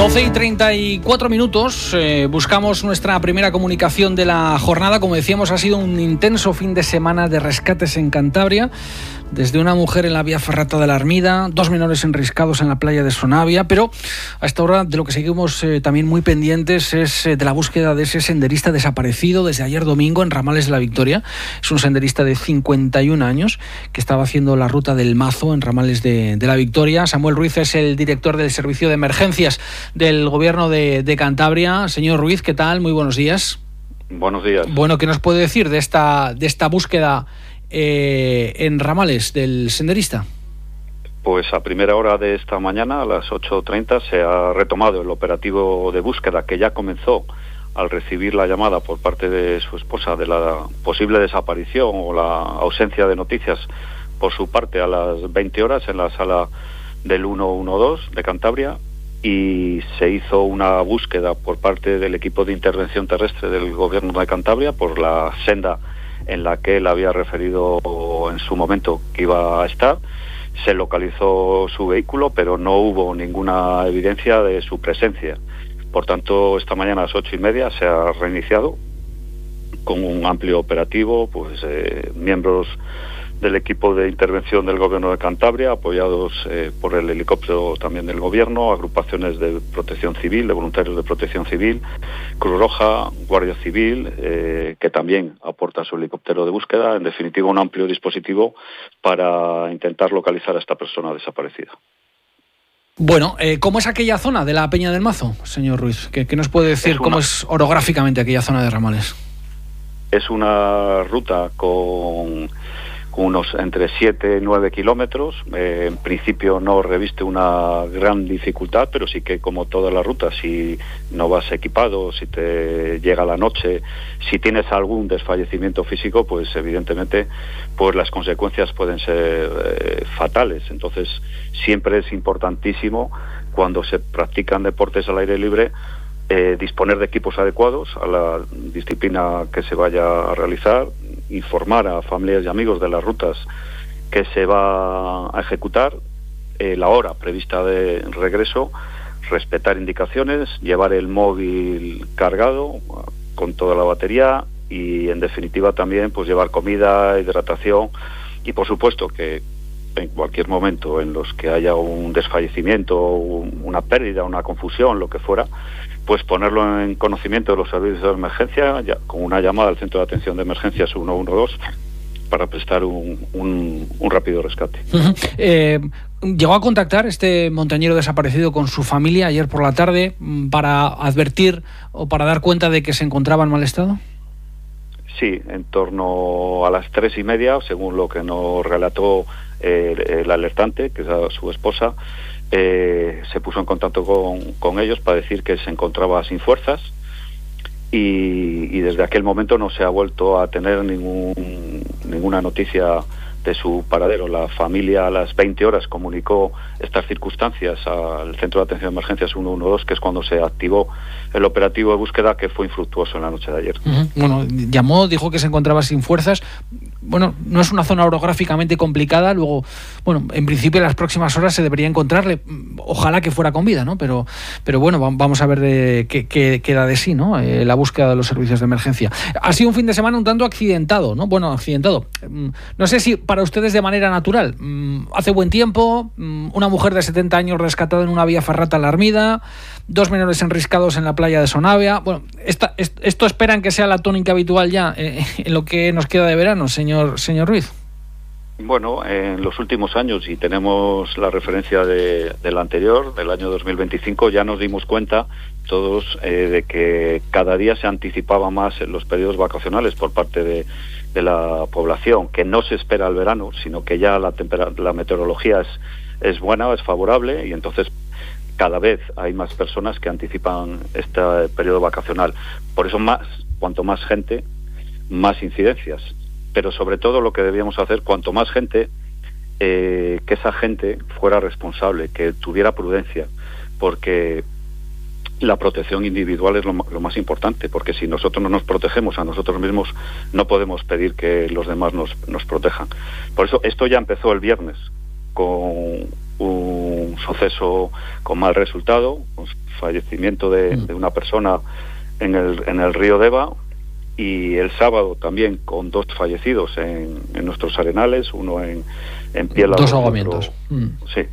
12:34, buscamos nuestra primera comunicación de la jornada. Como decíamos, ha sido un intenso fin de semana de rescates en Cantabria, desde una mujer en la vía ferrata de la Armida, 2 menores enriscados en la playa de Sonavia, pero a esta hora de lo que seguimos también muy pendientes es de la búsqueda de ese senderista desaparecido desde ayer domingo en Ramales de la Victoria. Es un senderista de 51 años que estaba haciendo la ruta del Mazo en Ramales de la Victoria. Samuel Ruiz es el director del Servicio de Emergencias del Gobierno de Cantabria. Señor Ruiz, ¿qué tal? Muy buenos días. Buenos días. Bueno, ¿qué nos puede decir de esta búsqueda en Ramales del senderista? Pues a primera hora de esta mañana, a las 8:30, se ha retomado el operativo de búsqueda que ya comenzó al recibir la llamada por parte de su esposa de la posible desaparición o la ausencia de noticias por su parte a las 20 horas en la sala del 112 de Cantabria, y se hizo una búsqueda por parte del equipo de intervención terrestre del Gobierno de Cantabria por la senda en la que él había referido en su momento que iba a estar. Se localizó su vehículo, pero no hubo ninguna evidencia de su presencia. Por tanto, esta mañana a las 8:30 se ha reiniciado con un amplio operativo, miembros del equipo de intervención del Gobierno de Cantabria, apoyados por el helicóptero también del Gobierno, agrupaciones de protección civil, de voluntarios de protección civil, Cruz Roja, Guardia Civil, que también aporta su helicóptero de búsqueda. En definitiva, un amplio dispositivo para intentar localizar a esta persona desaparecida. Bueno, ¿cómo es aquella zona de la Peña del Mazo, señor Ruiz? ¿Qué nos puede decir cómo es orográficamente aquella zona de Ramales? Es una ruta con unos entre 7 y 9 kilómetros. En principio no reviste una gran dificultad, pero sí que, como toda la ruta, si no vas equipado, si te llega la noche, si tienes algún desfallecimiento físico, pues evidentemente pues las consecuencias pueden ser fatales. Entonces siempre es importantísimo, cuando se practican deportes al aire libre, disponer de equipos adecuados a la disciplina que se vaya a realizar, informar a familias y amigos de las rutas que se va a ejecutar, la hora prevista de regreso, respetar indicaciones, llevar el móvil cargado con toda la batería y, en definitiva, también pues llevar comida, hidratación y, por supuesto, que en cualquier momento en los que haya un desfallecimiento, una pérdida, una confusión, lo que fuera, pues ponerlo en conocimiento de los servicios de emergencia, ya, con una llamada al Centro de Atención de Emergencias 112 para prestar un rápido rescate. ¿Llegó a contactar este montañero desaparecido con su familia ayer por la tarde para advertir o para dar cuenta de que se encontraba en mal estado? Sí, en torno a las 3:30, según lo que nos relató el alertante, que es su esposa, se puso en contacto con ellos para decir que se encontraba sin fuerzas, y desde aquel momento no se ha vuelto a tener ninguna noticia de su paradero. La familia a las 20 horas comunicó estas circunstancias al Centro de Atención de Emergencias 112, que es cuando se activó el operativo de búsqueda, que fue infructuoso en la noche de ayer. Bueno, llamó, dijo que se encontraba sin fuerzas. Bueno, no es una zona orográficamente complicada. Luego, bueno, en principio en las próximas horas se debería encontrarle. Ojalá que fuera con vida, ¿no? Pero bueno, vamos a ver qué da de sí, ¿no? La búsqueda de los servicios de emergencia. Ha sido un fin de semana un tanto accidentado, ¿no? Bueno, accidentado. No sé si para ustedes de manera natural. Hace buen tiempo, una mujer de 70 años rescatada en una vía ferrata en la Armida, 2 menores enriscados en la playa de Sonavia. Bueno, ¿esto esperan que sea la tónica habitual ya en lo que nos queda de verano, señor Ruiz? Bueno, en los últimos años, y tenemos la referencia del anterior, del año 2025, ya nos dimos cuenta todos de que cada día se anticipaba más en los periodos vacacionales por parte de la población, que no se espera el verano, sino que ya la meteorología es buena, es favorable, y entonces cada vez hay más personas que anticipan este periodo vacacional. Por eso cuanto más gente, más incidencias. Pero sobre todo lo que debíamos hacer, cuanto más gente, que esa gente fuera responsable, que tuviera prudencia, porque la protección individual es lo más importante, porque si nosotros no nos protegemos a nosotros mismos, no podemos pedir que los demás nos protejan. Por eso esto ya empezó el viernes, con un suceso con mal resultado, fallecimiento de una persona en el río Deva, y el sábado también con 2 fallecidos en nuestros arenales, uno en Piela. 2 ahogamientos. Sí.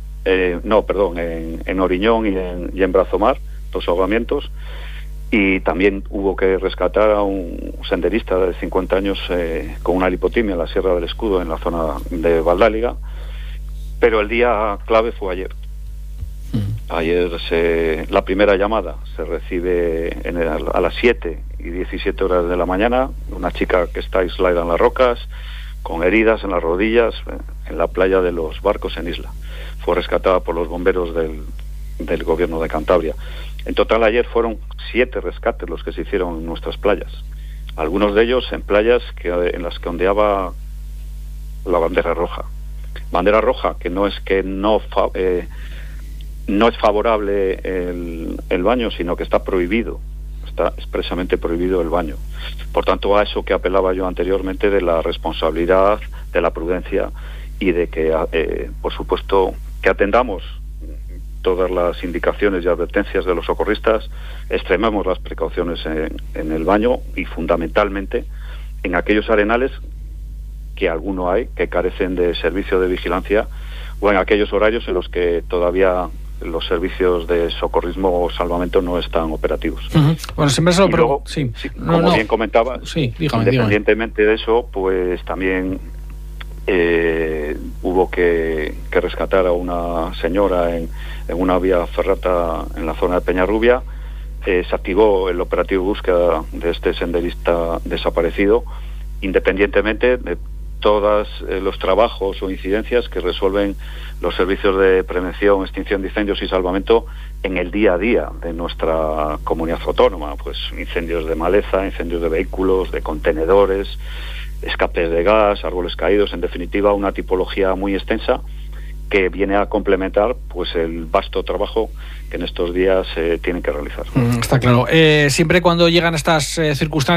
En Oriñón y en Brazomar, 2 ahogamientos. Y también hubo que rescatar a un senderista de 50 años con una lipotimia en la Sierra del Escudo, en la zona de Valdáliga. Pero el día clave fue ayer. Ayer la primera llamada se recibe a las 7:17 de la mañana, una chica que está aislada en las rocas, con heridas en las rodillas, en la playa de los Barcos en Isla. Fue rescatada por los bomberos del gobierno de Cantabria. En total ayer fueron 7 rescates los que se hicieron en nuestras playas. Algunos de ellos en playas en las que ondeaba la bandera roja. Bandera roja, que no es que no es favorable el baño, sino que está prohibido. Está expresamente prohibido el baño. Por tanto, a eso que apelaba yo anteriormente de la responsabilidad, de la prudencia y de que, por supuesto, que atendamos todas las indicaciones y advertencias de los socorristas, extrememos las precauciones en el baño y fundamentalmente en aquellos arenales que alguno hay que carecen de servicio de vigilancia, o en aquellos horarios en los que todavía los servicios de socorrismo o salvamento no están operativos. Bueno, siempre se lo luego, como bien comentaba, independientemente de eso, pues también hubo que rescatar a una señora en una vía ferrata en la zona de Peñarrubia. Se activó el operativo de búsqueda de este senderista desaparecido, independientemente de todos los trabajos o incidencias que resuelven los servicios de prevención, extinción de incendios y salvamento en el día a día de nuestra comunidad autónoma, pues incendios de maleza, incendios de vehículos, de contenedores, escapes de gas, árboles caídos, en definitiva una tipología muy extensa que viene a complementar pues el vasto trabajo que en estos días tienen que realizar. Está claro. Siempre cuando llegan estas circunstancias